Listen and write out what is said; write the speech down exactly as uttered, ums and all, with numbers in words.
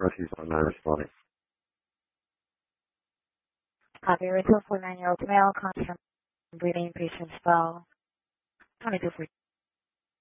Rusty's on nine responding. Copy. Result for nine-year-old male, comes from breathing patient spell. twenty-two for